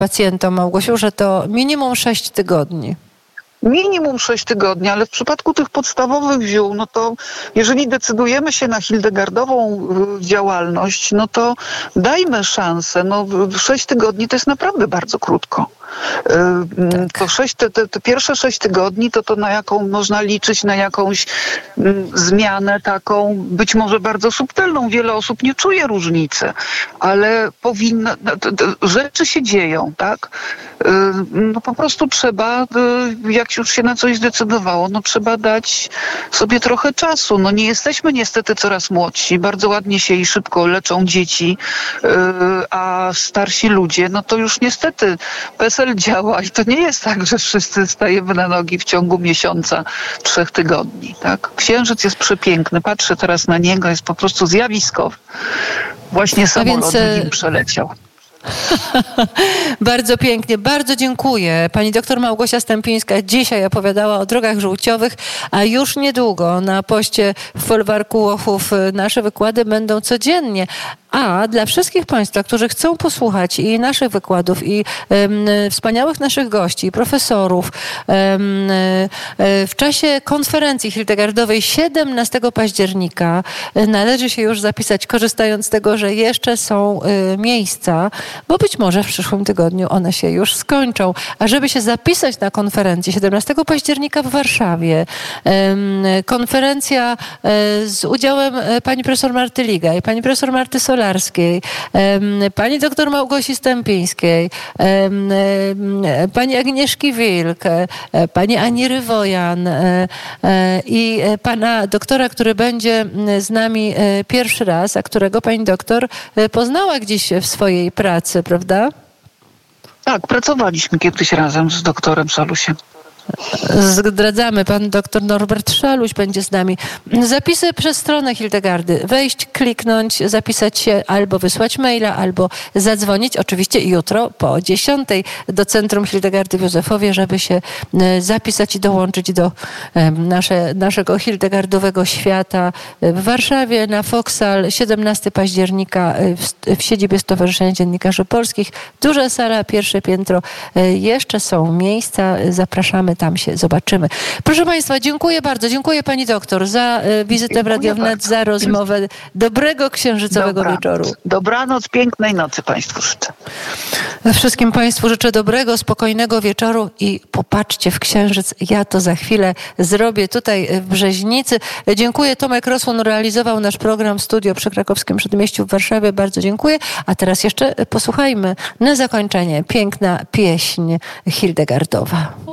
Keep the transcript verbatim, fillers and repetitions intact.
pacjentom, Małgosiu, że to minimum sześć tygodni. Minimum sześć tygodni, ale w przypadku tych podstawowych ziół, no to jeżeli decydujemy się na hildegardową działalność, no to dajmy szansę. No sześć tygodni to jest naprawdę bardzo krótko. Tak. To, sześć, te, te, te pierwsze sześć tygodni to to na jaką można liczyć, na jakąś mm, zmianę taką, być może bardzo subtelną. Wiele osób nie czuje różnicy, ale powinno, rzeczy się dzieją, tak? No po prostu trzeba, jak już się na coś zdecydowało, no trzeba dać sobie trochę czasu. No nie jesteśmy niestety coraz młodsi, bardzo ładnie się i szybko leczą dzieci, a starsi ludzie, no to już niestety P E S E L działa i to nie jest tak, że wszyscy stajemy na nogi w ciągu miesiąca, trzech tygodni, tak? Księżyc jest przepiękny, patrzę teraz na niego, jest po prostu zjawiskowy. Właśnie samolot nim przeleciał. Bardzo pięknie, bardzo dziękuję. Pani doktor Małgosia Stępińska dzisiaj opowiadała o drogach żółciowych, a już niedługo na poście w folwarku Łochów nasze wykłady będą codziennie. A dla wszystkich Państwa, którzy chcą posłuchać i naszych wykładów, i um, wspaniałych naszych gości, profesorów, um, w czasie konferencji hildegardowej siedemnastego października należy się już zapisać, korzystając z tego, że jeszcze są y, miejsca, bo być może w przyszłym tygodniu one się już skończą. A żeby się zapisać na konferencję siedemnastego października w Warszawie, um, konferencja y, z udziałem pani profesor Marty Ligaj, pani profesor Marty Solarskiej, pani doktor Małgosi Stępińskiej, pani Agnieszki Wilk, pani Ani Rywojan i pana doktora, który będzie z nami pierwszy raz, a którego pani doktor poznała gdzieś w swojej pracy, prawda? Tak, pracowaliśmy kiedyś razem z doktorem Szalusiem. Zdradzamy, pan doktor Norbert Szaluś będzie z nami. Zapisy przez stronę Hildegardy. Wejść, kliknąć, zapisać się, albo wysłać maila, albo zadzwonić. Oczywiście jutro po dziesiątej do Centrum Hildegardy w Józefowie, żeby się zapisać i dołączyć do nasze, naszego hildegardowego świata w Warszawie na Foksal siedemnastego października w, w siedzibie Stowarzyszenia Dziennikarzy Polskich. Duża sala, pierwsze piętro. Jeszcze są miejsca. Zapraszamy, tam się zobaczymy. Proszę Państwa, dziękuję bardzo. Dziękuję pani doktor za wizytę w Radio Wnet, za rozmowę. Dobrego księżycowego Dobranoc. wieczoru. Dobranoc, pięknej nocy Państwu życzę. Wszystkim Państwu życzę dobrego, spokojnego wieczoru i popatrzcie w księżyc. Ja to za chwilę zrobię tutaj w Brzeźnicy. Dziękuję. Tomek Rosłon realizował nasz program Studio przy Krakowskim Przedmieściu w Warszawie. Bardzo dziękuję. A teraz jeszcze posłuchajmy na zakończenie piękna pieśń hildegardowa.